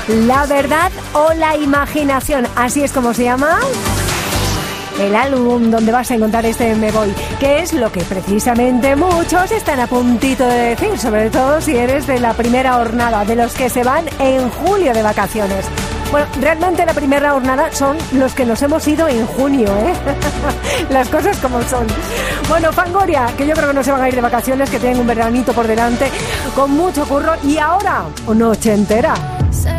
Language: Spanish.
La verdad o la imaginación, así es como se llama el álbum donde vas a encontrar este Me Voy, que es lo que precisamente muchos están a puntito de decir, sobre todo si eres de la primera jornada, de los que se van en julio de vacaciones. Bueno, realmente la primera jornada son los que nos hemos ido en junio, ¿eh? Las cosas como son. Bueno, Fangoria, que yo creo que no se van a ir de vacaciones, que tienen un veranito por delante con mucho curro y ahora, noche entera.